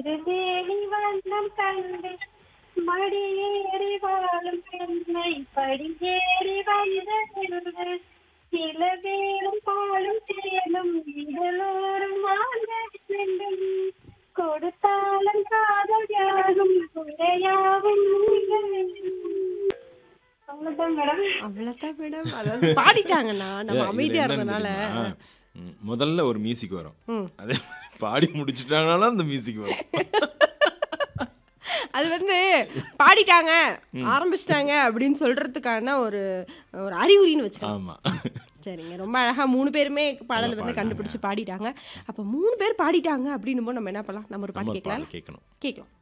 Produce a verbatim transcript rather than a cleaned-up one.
திருவேணி வண்ணம் கண்டு மடியேறி வாழும் பெண்ணை படியேறி வந்தது நிலவேலும் பாலும் தேனும் இதழோரும் வாழ்ந்த வேண்டும் கொடுத்தாலும் காதல் யாரும் குறையாவும் அவ்வளவுதான் மேடம். அவ்வளோதான் மேடம். அதாவது பாடிட்டாங்கண்ணா, நம்ம அமைதியா இருந்தனால. ம், முதல்ல ஒரு மியூசிக் வரும், ம். அதே மாதிரி பாடி முடிச்சிட்டாங்கனாலும் அந்த மியூசிக் வரும். அது வந்து பாடிட்டாங்க ஆரம்பிச்சிட்டாங்க அப்படின்னு சொல்றதுக்கான ஒரு ஒரு அறிகுறின்னு வச்சுக்கலாம். ஆமா. சரிங்க, ரொம்ப அழகா மூணு பேருமே பாடல் வந்து கண்டுபிடிச்சு பாடிட்டாங்க. அப்போ மூணு பேர் பாடிட்டாங்க அப்படின்னும் போது நம்ம என்ன பண்ணலாம், நம்ம ஒரு நம்ம பாட்டு ஒரு கேட்கலாம் பாடல் கேட்கணும். கேட்கலாம்